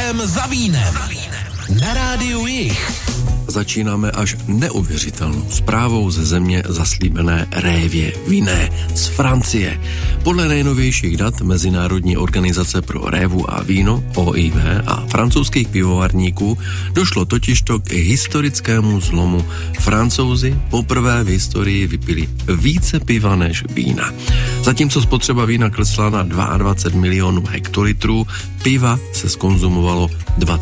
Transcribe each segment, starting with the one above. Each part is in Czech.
Jihem za vínem. Na rádiu Jih. Začínáme až neuvěřitelnou zprávou ze země zaslíbené révě vinné z Francie. Podle nejnovějších dat Mezinárodní organizace pro révu a víno OIV a francouzských pivovarníků došlo totižto k historickému zlomu. Francouzi poprvé v historii vypili více piva než vína. Zatímco spotřeba vína klesla na 22 milionů hektolitrů, piva se zkonzumovalo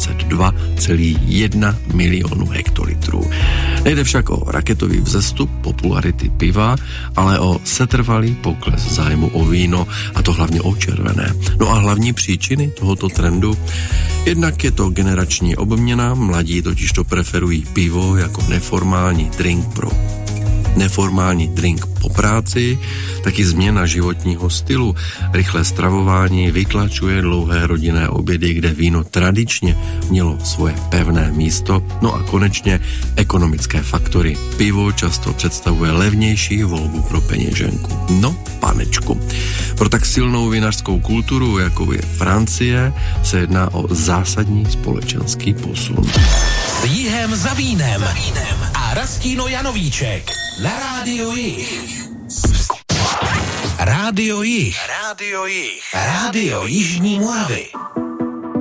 22,1 milionu hektolitrů. Nejde však o raketový vzestup popularity piva, ale o setrvalý pokles zájmu o víno, a to hlavně o červené. No a hlavní příčiny tohoto trendu? Jednak je to generační obměna, mladí totiž to preferují pivo jako neformální drink po práci, taky změna životního stylu, rychlé stravování vytlačuje dlouhé rodinné obědy, kde víno tradičně mělo svoje pevné místo, no a konečně ekonomické faktory. Pivo často představuje levnější volbu pro peněženku. No, panečku. Pro tak silnou vinařskou kulturu, jakou je Francie, se jedná o zásadní společenský posun. S Jihem za vínem a Rastíno Janovíček na rádiu Jih. Rádio Jih. Rádio Jižní Moravy.